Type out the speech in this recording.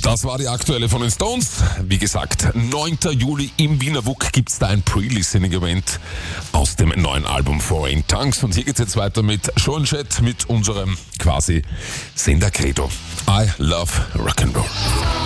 Das war die aktuelle von den Stones. Wie gesagt, 9. Juli im Wiener WUK gibt es da ein Pre-Listening-Event aus dem neuen Album Foreign Tongues. Und hier geht es jetzt weiter mit Sean Jett, mit unserem quasi Sender Credo. I love Rock'n'Roll.